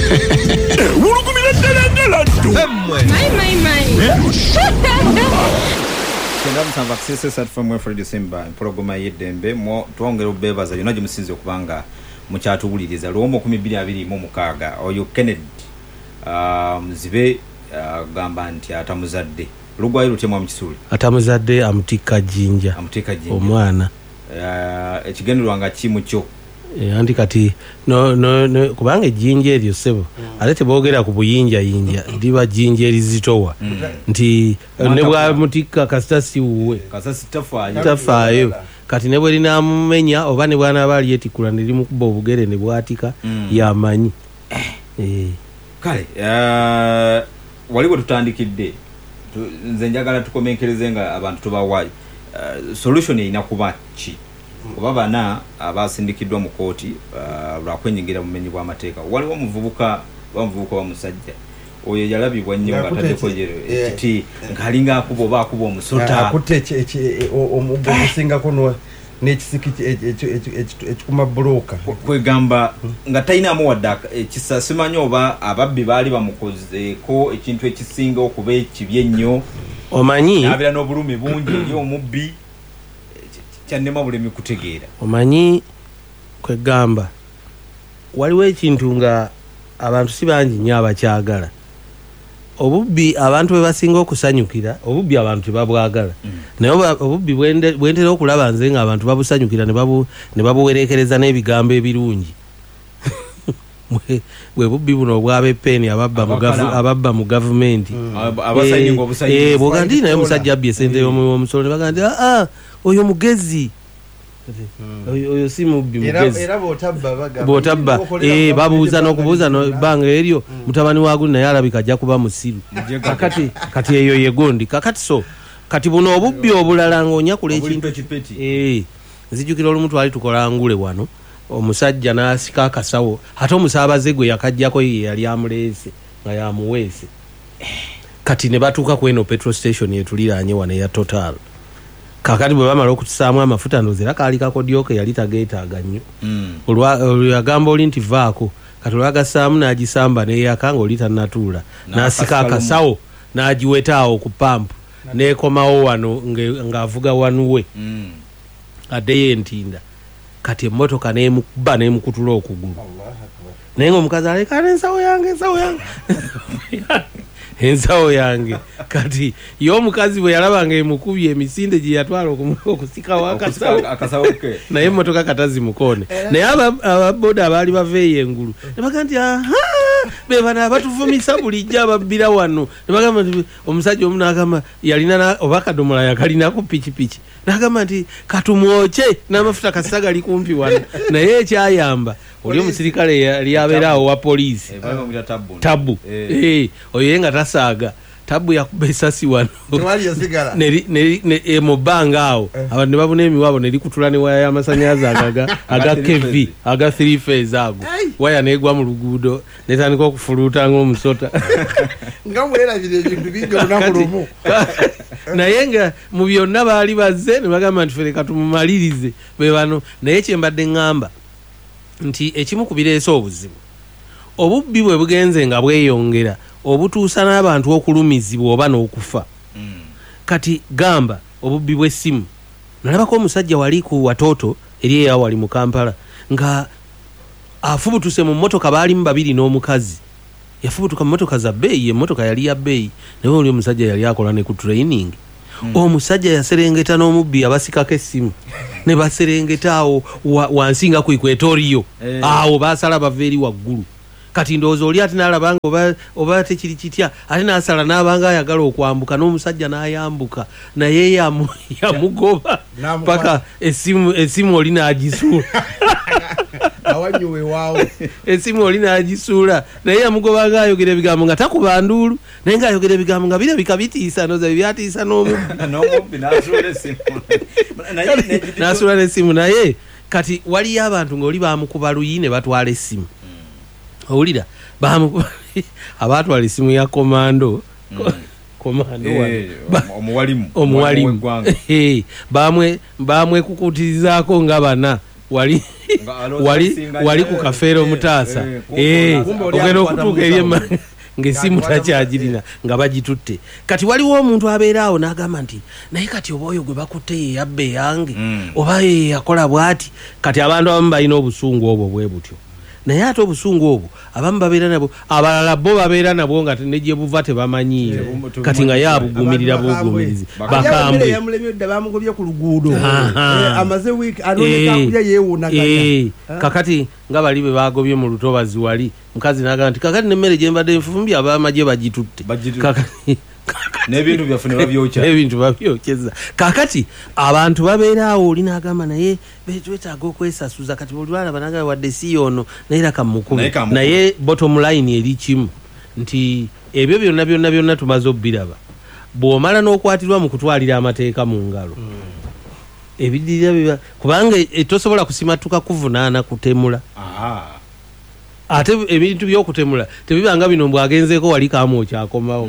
Wulukumira ddala Kenda msamba access at from for December programa yedembe mo twongera obebaza yona gimusinze okubanga mukyatubuliriza lwomo 2026 oyo Kennedy mzibe gamba nti atamuzadde lugwayo lutemwa mukisuli atamuzadde amutika jinja omwana ekigenderwanga kimu kyo andi kati no kubanga jinja eryo sebo ate tebogera ku buyinja yinja diba jinja erizitowa nti ne bwa mutika kasitasi uwe kasasi tafaayo kati ne bwe linamumenya oba ne bwana bali yetikula ne limukuba obugere ne bwatika yamanyi kale waliwo tutandikidde nze njagala tukomenkereze nga abantu tubawayi solution inakuba ki oba bana abasindikiddwa mu kooti lwakwenyingira mu bumenyi bw'amateeka waliwo omuvubuka wa musajja oyo yalabibwa nnyo nga taddeko kiti ng'alinga akuba omusota akutte omuggo omusingako n'ekisiki ekikuma bulooka kwegamba nga talinamu wadde ekisa simanyi oba ababbi baali bamukozeeko ekintu ekisinga okuba ekibi ennyo omanyi abeera n'obulumi bungi eri omubbi kyannema bulemi kutegeera omanyi kwegamba waliwo ekintu nga abantu si bangi nnyo abakyagala obubbi abantu bwe basinga okusanyukira obubbi abantu tebabwagala naye obubbi bwentera okulaba nze nga abantu babusanyukira ne babuwerekereza n'ebigambo ebirungi bwe bubbi buno obw'abepeeni ababba mu gavumenti bwoga ndi naye musajja abbye esente y'omusolo ne baga nti oyo mugezi oyo si mubbi mugezi era bw'otabba babuuza n'okubuuza banga eryo mutabani waaguli naye alabika ajja kuba musiru kati eyo yegondi kakati so kati buno obubbi obulala ng'onyakula ekintu nzijukira olumu twali tukola ngule wano omusajja n'asika akasawo ate omusaabaze gwe yakajjako ye yali amuleese nga yamuweese kati ne batuuka ku eno petrol station yetuliraanye wano eya Total kakati bwe bamala okutusaamu amafuta ndozera kaali kakodyoke yali tageetaaga nnyo olwo yagamba oli nti vaako kati olwagasaamu n'agisamba n'eyaka ng'oli tannatuula n'asika akasawo n'agiwetaawo ku pampu n'ekomawo wano ng'avuga wanuwe addeyo entinda kati emmotoka n'emukuba n'emukutula okugulu naye ng'omukazi aleka n'ensawo ensawo yange kati y'omukazi bwe yalabanga emukubye emisinde gye yatwala okusikawo akasawo naye emmotoka katazimukone naye ababoda abaali baveeyo engulu ne baga nti be bano abatuvumisa bulijjo ababbira wano ne bagamba nti omusajja omu n'agamba yalina oba kadomola yakalinaku pikipiki n'agamba nti katumwoke n'amafuta kasita gali kumpi wano naye ekyayamba oli omusirikale yali abeeraawo wa poliisi tabu oyo nga tasaaga tabu yakuba esasi wano mu bbanga awo abantu ne babuna emiwaabo ne likutula ne waya y'amasannyalaze aga kevi aga 3 phase ago waya negwa mu luguudo netandika okufuluuta ng'omusota nga mwerabira ebintu bingi olunaku lumu naye nga mu byonna baali bazze ne bagamba nti fereka tumumalirize be bano naye kyembadde ŋŋamba nti ekimu ku bireese obuzibu obubbi bwe bugenze nga bweyongera obutuusa n'abantu okulumizibwa oba n'okufa kati gamba obubbi bw'essimu nalabako omusajja wali ku Watoto eri eya wali mu Kampala nga afubutuse mu mmotoka baalimu babiri n'omukazi yafubutuka mu mmotoka za bbeeyi emmotoka yali ya bbeeyi naye oli omusajja yali akola ne ku training omusajja yaserengeta n'omubbi abasikako essimu ne baserengeta awo wansi nga ku Equatorio awo baasala bava eri waggulu kati ndowooza oli ate n'alabanga oba tekiri kitya ate n'asala n'abanga ayagala okwambuka n'omusajja n'ayambuka naye yamugoba paka essimu oli n'agisuula awanyuwe waawo essimu oli n'agisuula naye yamugobanga ayogera ebigambo nga takuba nduulu naye ng'ayogera ebigambo nga birabika bitiisa noza byatiisa n'omubbi n'asuula n'essimu naye kati waliyo abantu ng'oli bamukuba luyi ne batwala essimu owulira abaatwala essimu ya komando omuwalimu bamwekukutirizaako nga bana wali ku kafeero mutaasa ogenda okutuuka eri ng'essimu takyagirina nga bagitutte. Kati waliwo omuntu abeera awo n'agamba nti naye kati oba oyo gwe bakutte ye yabba eyange oba ye yakola bw'ati. Kati abantu abamu balina obusungu obwo bwe butyo, naye ate obusungu obwo abamu babeera nabwo, abalala bo babeera nabwo nga negye buva tebamanyiire, kati nga yabugumirira bugumirizi bakambwe yamulemyedde bamugobye ku luguudo amaze wiiki anonekakulya yeewunaganya. Kakati nga bali be bagobye mu lutobazi wali mukazi n'agamba nti kakati n'emmere gye mbadde nfumbye abamagye bagitutte n'ebintu byaffe ne babyokya n'ebintu babyokyeza. Kakati abantu babeera awo oli n'agamba naye twetaaga okwesasuza, kati buli lwalaba n'agamba wadde si yono naye era kamukube. Naye bottom line eri kimu nti ebyo byonna tumaze obbiraba. Bw'omala n'okwatirwa mu kutwalira amateeka mu ngalo ebidirira kubanga tosobola kusimatuka kuvunaana kutemula. Ate ebintu by'okutemula tebibanga bino mbwagenzeeko wali kaamu okyakomawo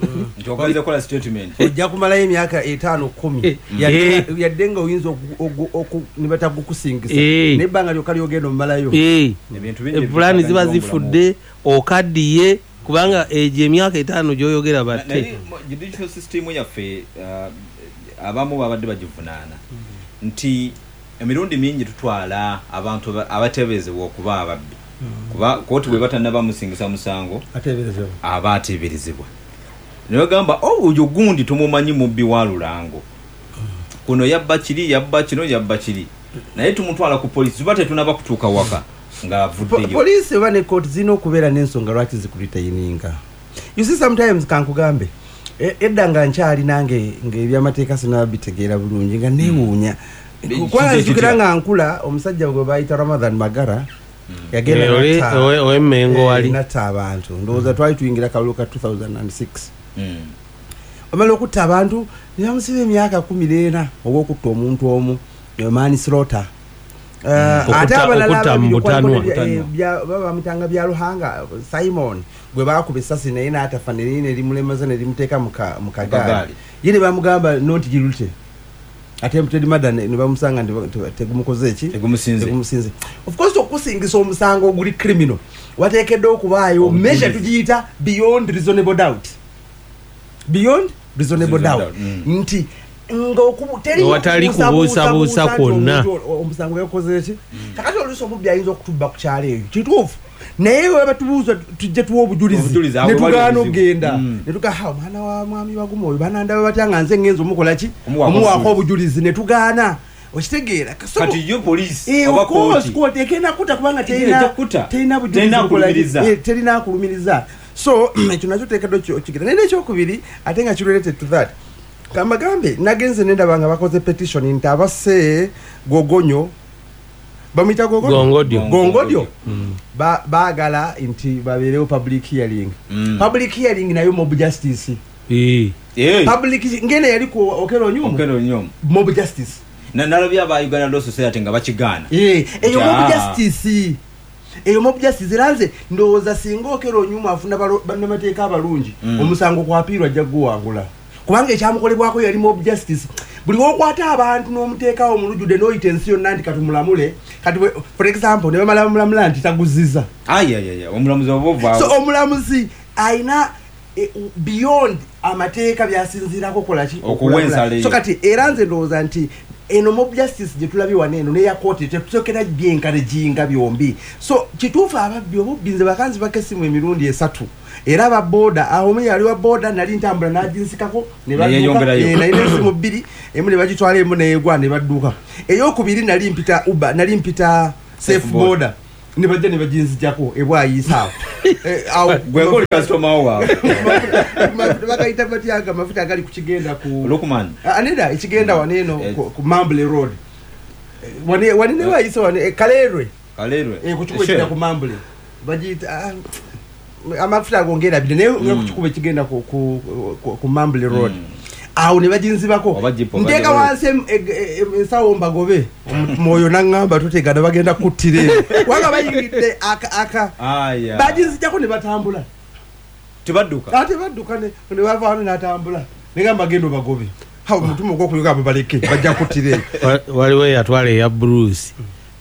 ojja kumalayo emyaka 5-10 yadde nga oyinza nibatagukusingisa nebbanga lyokka lyogenda omumalayo pulaani ziba zifudde okaddiye kubanga egyo emyaka 5 gy'oyogera batte. Judicial system yaffe abamu babadde bagivunaana nti emirundi mingi tutwala abantu abateeberezebwa okuba ababbi kuba kooti bwe batannaba musingisa musango aba ateeberezebwa ne bagamba oyo gundi tumumanyi mubbi wa Lulango kuno yabba kiri yabba kino yabba kiri naye tumutwala ku poliisi tuba tetunaba kutuuka waka nga avuddeyo. Poliisi eba ne kooti zirina okubeera n'ensonga lwaki zikulitayininga. You see sometimes kankugambe edda nga nkyali nange ng'ebyamateeka sinabitegeera bulungi nga neewuunya kwanzukira nga nkula omusajja gwe bayita Ramadhan Magara yagenda ow'Emmengo wali natta abantu ndowooza twali tuyingira kalulu ka 2006 omala okutta abantu ne bamusiba emyaka 14 olw'okutta omuntu omu manslaughter. Ate abalala bamutanga bya Luhanga Simon gwe bakuba essasi naye n'atafa ne limulemaza ne limuteeka mu kagaali ye ne bamugamba not guilty attempted murder ne bamusanga tegumukoze eki tegumusinze. Of course okusingisa omusango oguli criminal wateekedde okubaayo measure tugiyita beyond reasonable doubt nti watali kubuusabuusa kwonna omusango yakoze eki. Kakati oluusi omubbi ayinza okutubba ku kyalo eyo kituufu naye webatubuuza tujje tuwa obujulizi netugaana okgenda netugaa mwana wa mwami bagumu oyo banandaba batya nga nze ngenza omukola ki omuwaako obujulizi netugaana okitegeera kati yo poliisi oba kooti ekenda kuta kubanga terina bujulizi terina akulumiriza. So ekyo nakyo teekeddwa okigenda naye nekyokubiri ate nga kirelated to that kamagambe nagenze nendaba nga bakoze petition nti abase gogonyo bamita gongodyo baagala nti babeerewo public hearing nayo mob justice public ngene yali ku Okelo Nyumu mob justice nalabya aba Uganda Law Society nga bakigaana eyo mob justice eranze ndowooza singa Okelo Nyumu afuna bannamateeka abalungi omusango kwapiirwa ajja guwangula kubanga ekyamukolebwako yali mob justice. Buli wokwata abantu n'omuteekawo omulujjudde n'oyita ensi yonna nti katumulamule kati for example ne bamala bamulamula nti taguziza omulamuzi obova so omulamuzi ayina beyond amateeka byasinziirako kolaki okuwensa so kati era nze ndowooza nti eno mob justice gye tulabye wano eno neya kooti tetusokera byenkalejinga byombi. So kituufu ababbi obubbi bakanzi bakesimu emirundi 3 era ababoda awo omu yali wa boda nali ntambula n'aginsikako ne badduka nalina esimu 2 emu ne bagitwala emu neegwa ne badduka ey'okubiri nali mpita safe border ne bajja ne baginzijako ebwayisa awo gwengoli customer wawe bakayita batyaga mafuta agali kukigenda ku Lukman aneda ekigenda waneeno ku Mambule Road wane wayisa wane Kalerwe kuchukua ku Mambule bagita amafuta agongera bide naye kuchukua ekigenda ku Mambule Road awo ne baginzibako nteeka wansi ensawo mbagobe mwoyo nangamba tutegana bagenda kuttire wanga bayingidde aka baginzijako ne batambula tebadduka ne bavaano n'atambula negamba gendo bagobe hawo mutumu gwokuyoga baleke bajja kuttire waliwo yatwala eya Bruce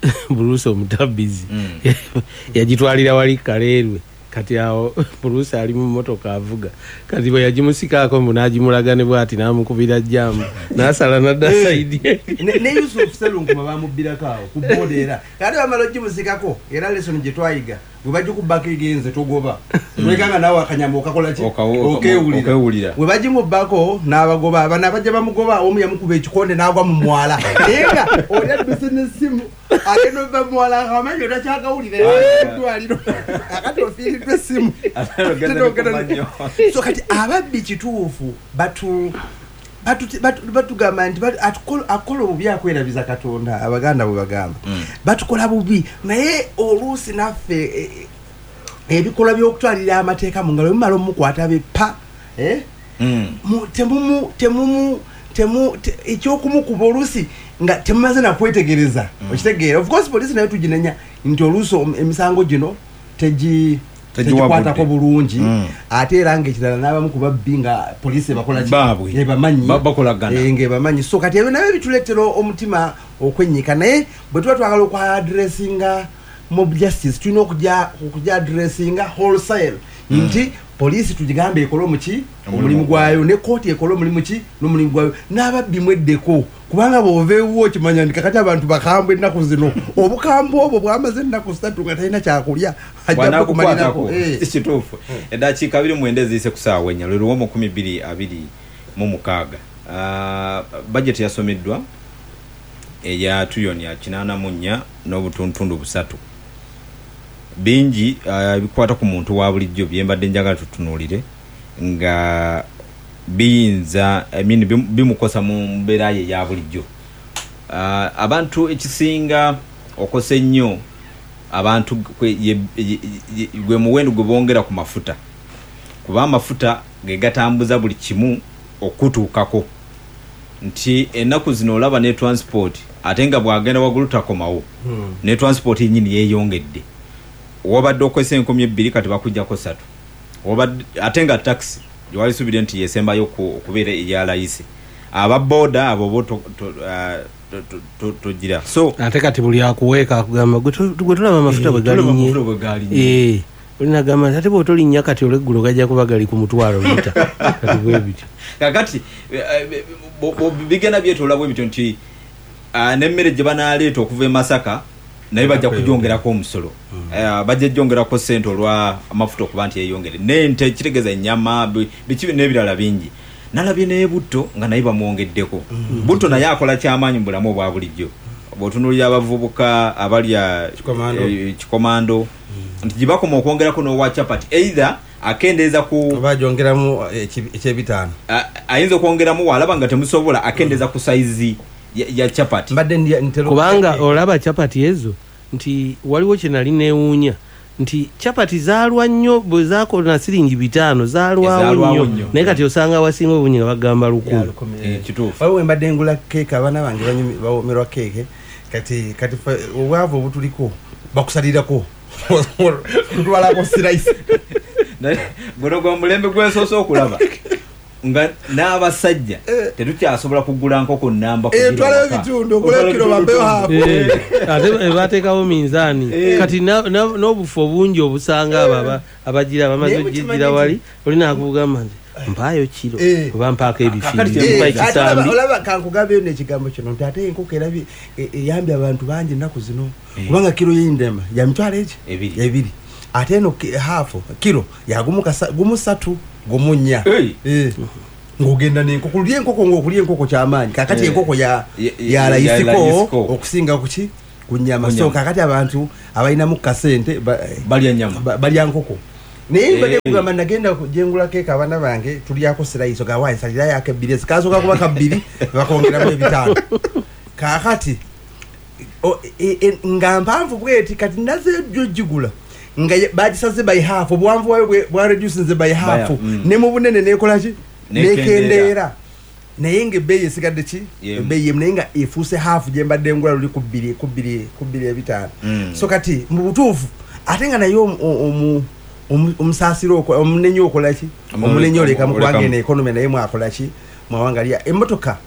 Bruce omutabbizi yagitwalira wali Kaleerwe kati awo Bruce ali mu motoka avuga kati bwe yagimusikako munagimulagane bwati namukubira jamu nasala nadda saidi ne Yusuf Salungu bamubirakawo ku bodera kati bamalo gimusikako era lesson gye twayiga bwe bagikubako igenze togoba wekanga nawe akanyama okakola ki okewulira bwe bagimubako n'abagoba abana bajja bamugoba omu yamukuba ekikonde n'agwa mu mwala era olya business simu agenda bamwala akamanyi takyakawulira edwaliro akati ofiiridwa essimu so kati ababbi kituufu batugamba nti akola obubi akwerabiza Katonda Abaganda bwe bagamba batukola bubi naye oluusi naffe ebikola by'okutwalira amateeka mu ngalo bimala omukwata beppa ekyokumukuba oluusi nga temumaze nakwetegereza okitegeera of course police nayo tuginenya nti oluusi emisango gino tegikwatako bulungi ate era ng'ekirala n'abamu ku babbi nga poliisi ebamanyi so kati ebyo nabyo bituleetera omutima okwennyika naye bwe tuba twagala okwadressinga mob justice tulina okujja adressinga wholesale nti poliisi tugigambe ekole omulimu gwayo ne kooti ekole omulimu gwayo n'ababbi mweddeko kubanga bw'oveewo okimanya nti kakati abantu bakambwe ennaku zino obukambwe obwo bwamaze ennaku 3 nga talina kyakulya ajja kukumalirako kituufu eddakiika 29 eziyise ku ssaawa 4 lwe Luwombo 2026 bajeti yasomeddwa eya tuliyoni ya 84 n'obutuntundu 3 bingi bikwata ku muntu wa bulijjo byembadde njagala tutunuulire nga biyinza bimukosa mu mbeera ye ya bulijjo. Abantu ekisinga okosa ennyo abantu gwe muwendo gwe bongera ku mafuta kuba amafuta ge gatambuza buli kimu okutuukako nti ennaku zino olaba ne transport ate nga bwagenda waggulu takomawo ne transport yennyini yeeyongedde wabadde okozesa 2,000 kati bakujjako 3 wabadde ate nga taxi gyewali subire nti yesembayo okubeera eya layisi ababoda abo bo togira so ate kati buli akuweeka akugamba gwe tulaba amafuta bwe galinye olina gamba ate bw'otolinnya kati olweggulo gajja kuba gali ku mutwalo lita kati bwe bityo kakati bigenda byetoola bwe bityo nti n'emmere gye banaaleeta okuva e Masaka naye bajja kujongerako omusolo bajja jongerako ssente olwa amafuta okuba nti yeeyongere n'ente kitegeeza ennyama biki n'ebirala bingi nalabye naye Butto nga naye bamwongeddeko Butto naye akola kyamaanyi mu bulamu obwa bulijjo bw'otunuulira abavubuka abalya kikomando nti gibakoma okwongerako n'owa chapati either akendeeza ku bajongeramu ekyebitaano ayinza okwongeramu walaba nga temusobola akendeeza ku saizi ya chapati kubanga olaba chapati ezo nti waliwo kye nali neewuunya nti chapati zaalwa nnyo bwe zaakola siringi 5 zaalwawo nnyo naye kati osanga awasinga obunyi nga bagamba 10 kituufu waliwo embadde ngula keeke abaana bange bawomerwa keeke kati obwavu obutuliko bakusalirako tutwalako siraisi guno gwa mulembe gwensoosa okulaba nga n'abasajja tetukyasobola kugula nkoko namba twalayo bitundu okula kiro bambeyo hapo ate bateekawo minzaani kati n'obufu obungi obusanga abo abagira bamaze ogigira wali olina akugamba nti mpaayo kiro oba mpaako ebifiikisambi olaba kankugambeyo n'ekigambo kino nti ate enkoko erabye eyambye abantu bangi ennaku zino kubanga kiro y'endema ya mitwalo eki 2 ate eno haafu kiro yagumu 3 gumu 4 ng'ogenda n'enkoko kulya enkoko ng'okulya enkoko kyamaanyi kakati enkoko ya layisiko okusinga kuki ku nnyama so kakati abantu abalinamu kasente balya nkoko naye mbadde kugamba nagenda jengula keeka abaana bange tulyako sirayiso gawayi salira yake 2 zikasooka kuba ka 2 bakongeramu 5 kakati nga mpanvu bweti kati naze jogigula nga bagisaze by half obwanvu bwayo bwa reduce by half ne mu bunene nekola ki nekendeera naye nga ebbeeyi esigadde ki ebbeeyi naye nga efuuse half gye mbadde ngula luli ku 2 so kati mu butuufu ate nga naye omusaasiro omunenye okola ki omunenye oleka mu kubanga eno economy naye mwakola ki mwawangalya emmotoka